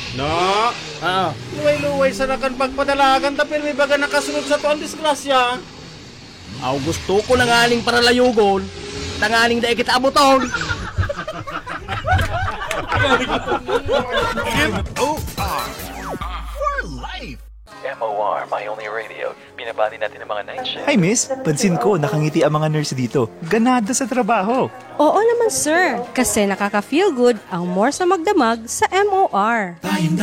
No, luway-luway sa nakan pagpadalagan tapos may baga nakasunod sa to ang disgrasya. Aw gusto ko na ngaling para layugon. Tangaling dahil kita abuton. MOR, My Only Radio. Binabati natin ang mga night shift. Hi miss, pansin ko nakangiti ang mga nurse dito. Ganado sa trabaho. Oo naman sir, kasi nakaka-feel good ang more sa magdamag sa MOR.